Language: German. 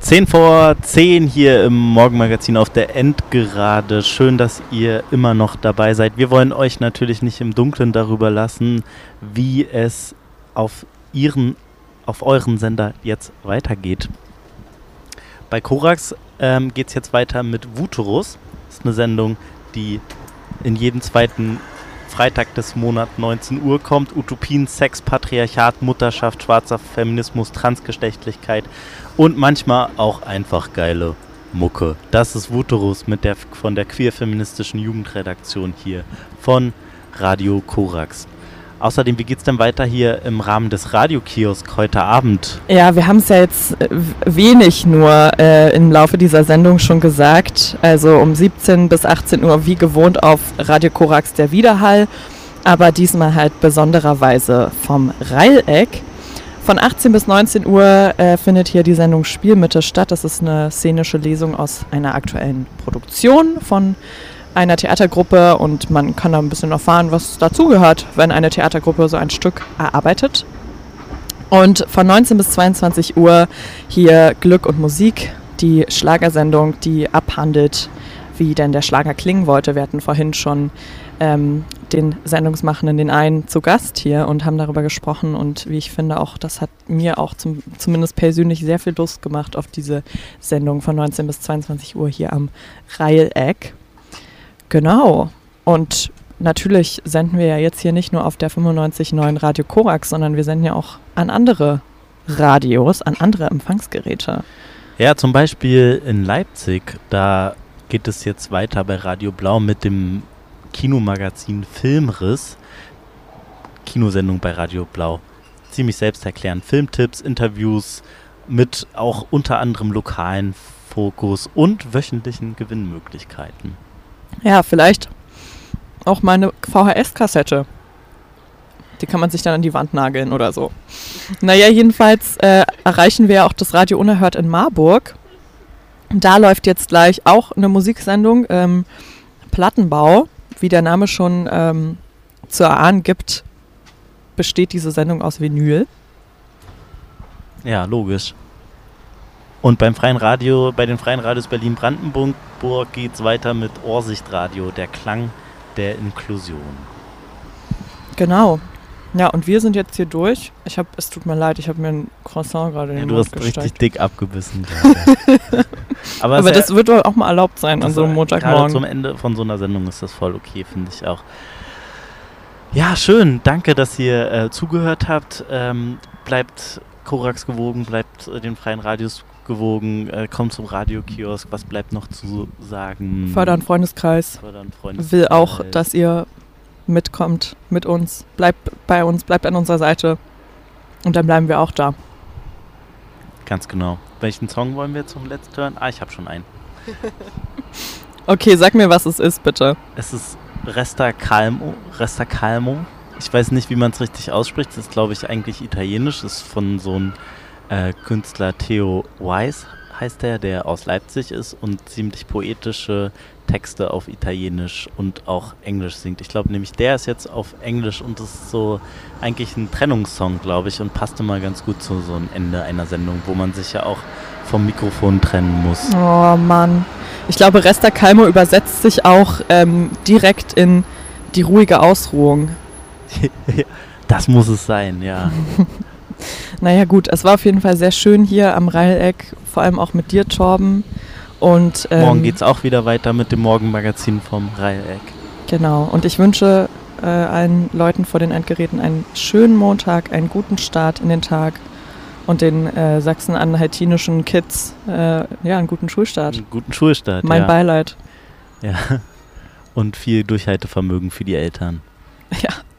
10:10 hier im Morgenmagazin auf der Endgerade. Schön, dass ihr immer noch dabei seid. Wir wollen euch natürlich nicht im Dunkeln darüber lassen, wie es auf euren Sender jetzt weitergeht. Bei Korax geht es jetzt weiter mit Vuterus. Das ist eine Sendung, die in jeden zweiten Freitag des Monats 19 Uhr kommt. Utopien, Sex, Patriarchat, Mutterschaft, schwarzer Feminismus, Transgeschlechtlichkeit und manchmal auch einfach geile Mucke. Das ist Vuterus von der queer-feministischen Jugendredaktion hier von Radio Korax. Außerdem, wie geht's denn weiter hier im Rahmen des Radiokiosk heute Abend? Ja, wir haben es ja jetzt wenig nur im Laufe dieser Sendung schon gesagt. Also um 17 bis 18 Uhr wie gewohnt auf Radio Korax der Widerhall. Aber diesmal halt besondererweise vom Reileck. Von 18 bis 19 Uhr findet hier die Sendung Spielmitte statt. Das ist eine szenische Lesung aus einer aktuellen Produktion von einer Theatergruppe und man kann da ein bisschen erfahren, was dazugehört, wenn eine Theatergruppe so ein Stück erarbeitet. Und von 19 bis 22 Uhr hier Glück und Musik, die Schlagersendung, die abhandelt, wie denn der Schlager klingen wollte. Wir hatten vorhin schon den Sendungsmachenden, den einen, zu Gast hier und haben darüber gesprochen und wie ich finde auch, das hat mir auch zumindest persönlich sehr viel Lust gemacht auf diese Sendung von 19 bis 22 Uhr hier am Reileck. Genau. Und natürlich senden wir ja jetzt hier nicht nur auf der 95.9 Radio Korax, sondern wir senden ja auch an andere Radios, an andere Empfangsgeräte. Ja, zum Beispiel in Leipzig, da geht es jetzt weiter bei Radio Blau mit dem Kinomagazin Filmriss. Kinosendung bei Radio Blau. Ziemlich selbsterklärend. Filmtipps, Interviews mit auch unter anderem lokalen Fokus und wöchentlichen Gewinnmöglichkeiten. Ja, vielleicht auch mal eine VHS-Kassette. Die kann man sich dann an die Wand nageln oder so. Naja, jedenfalls erreichen wir ja auch das Radio Unerhört in Marburg. Da läuft jetzt gleich auch eine Musiksendung, Plattenbau. Wie der Name schon zu erahnen gibt, besteht diese Sendung aus Vinyl. Ja, logisch. Und bei den Freien Radios Berlin-Brandenburg geht es weiter mit Ohrsichtradio, der Klang der Inklusion. Genau. Ja, und wir sind jetzt hier durch. Es tut mir leid, ich habe mir ein Croissant gerade in den Mund gesteckt. Du hast richtig dick abgebissen gerade. Aber das wird doch auch mal erlaubt sein an so einem Montagmorgen. Gerade zum Ende von so einer Sendung ist das voll okay, finde ich auch. Ja, schön. Danke, dass ihr zugehört habt. Bleibt Korax gewogen, bleibt den Freien Radios gewogen, kommt zum Radiokiosk. Was bleibt noch zu sagen? Fördern Freundeskreis. Will auch, dass ihr mitkommt mit uns. Bleibt bei uns, bleibt an unserer Seite. Und dann bleiben wir auch da. Ganz genau. Welchen Song wollen wir zum letzten hören? Ich habe schon einen. Okay, sag mir, was es ist, bitte. Es ist Resta Calmo. Ich weiß nicht, wie man es richtig ausspricht. Das ist, glaube ich, eigentlich italienisch. Das ist von so einem Künstler Theo Weiss, heißt der aus Leipzig ist und ziemlich poetische Texte auf Italienisch und auch Englisch singt. Ich glaube nämlich, der ist jetzt auf Englisch und das ist so eigentlich ein Trennungssong, glaube ich, und passt immer ganz gut zu so einem Ende einer Sendung, wo man sich ja auch vom Mikrofon trennen muss. Oh Mann. Ich glaube, Resta Calmo übersetzt sich auch direkt in die ruhige Ausruhung. Das muss es sein, ja. Naja gut, es war auf jeden Fall sehr schön hier am Reileck, vor allem auch mit dir, Torben. Und, morgen geht's auch wieder weiter mit dem Morgenmagazin vom Reileck. Genau, und ich wünsche allen Leuten vor den Endgeräten einen schönen Montag, einen guten Start in den Tag und den sachsen-anhaltinischen Kids einen guten Schulstart. Einen guten Schulstart, Mein Beileid. Ja, und viel Durchhaltevermögen für die Eltern. Ja.